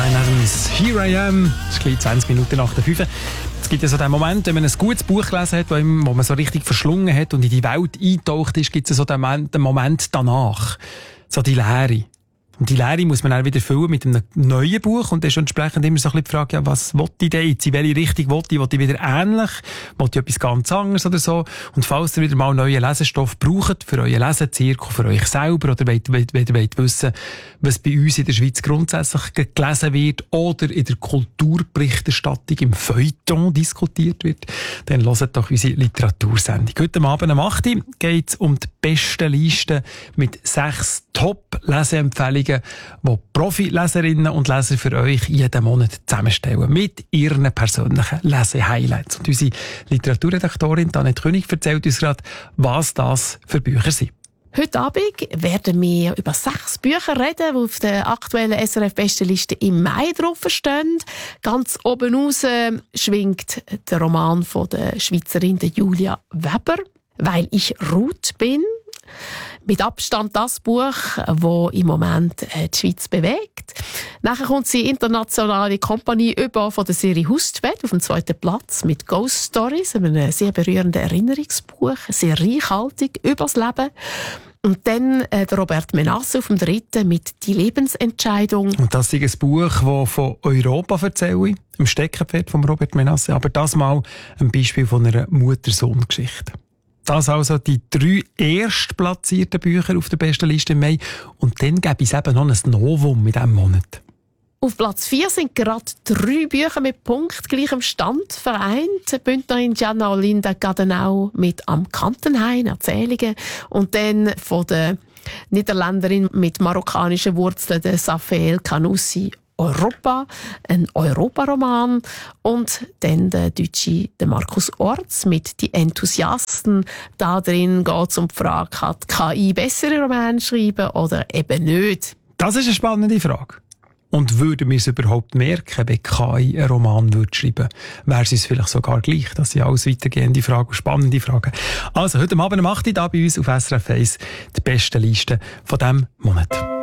Bryan Adams, Here I Am. Es ist gleich 20 Minuten nach der 5. Es gibt ja so den Moment, wenn man ein gutes Buch gelesen hat, wo man so richtig verschlungen hat und in die Welt eingetaucht ist, gibt es so den Moment danach. So die Leere. Und die Leere muss man dann wieder füllen mit einem neuen Buch. Und dann ist entsprechend immer so ein bisschen die Frage, ja, was will ich denn jetzt? In welche Richtung will ich? Will ich wieder ähnlich? Will ich etwas ganz anderes oder so? Und falls ihr wieder mal neuen Lesestoff braucht für euren Lesezirkel, für euch selber, oder wollt wissen, was bei uns in der Schweiz grundsätzlich gelesen wird oder in der Kulturberichterstattung im Feuilleton diskutiert wird, dann hört doch unsere Literatursendung. Heute Abend am 8. geht es um die besten Listen mit 6 Top-Leseempfehlungen, die Profi-Leserinnen und Leser für euch jeden Monat zusammenstellen. Mit ihren persönlichen Lese-Highlights. Und unsere Literaturredaktorin Annette König erzählt uns gerade, was das für Bücher sind. Heute Abend werden wir über 6 Bücher reden, die auf der aktuellen SRF-Bestenliste im Mai drauf stehen. Ganz oben raus schwingt der Roman von der Schweizerin Julia Weber, «Weil ich Ruth bin». Mit Abstand das Buch, das im Moment die Schweiz bewegt. Nachher kommt die internationale Kompanie über von der Serie Hustvedt auf dem 2. Platz mit Ghost Stories, einem sehr berührenden Erinnerungsbuch, sehr reichhaltig übers Leben. Und dann der Robert Menasse auf dem 3. mit «Die Lebensentscheidung». Und das ist ein Buch, das von Europa erzähle, im Steckenpferd von Robert Menasse, aber das mal ein Beispiel von einer Mutter-Sohn-Geschichte. Das also die 3 erstplatzierten Bücher auf der besten Liste im Mai. Und dann gäbe es eben noch ein Novum in diesem Monat. Auf Platz 4 sind gerade 3 Bücher mit punktgleichem Stand vereint. Die Bündnerin Gianna Olinda Gadenau mit «Am Kantenhain» Erzählungen und dann von der Niederländerin mit marokkanischen Wurzeln, der Safeel Kanussi, «Europa», ein Europaroman, und dann der Deutsche, der Markus Orts mit «Die Enthusiasten». Da drin geht es um die Frage, kann die KI bessere Romane schreiben oder eben nicht? Das ist eine spannende Frage. Und würden wir es überhaupt merken, wenn KI einen Roman schreiben würde? Wäre es uns vielleicht sogar gleich? Das sind alles weitergehende Fragen, spannende Fragen. Also, heute Abend um 8 Uhr bei uns auf SRF 1 die besten Listen von diesem Monat.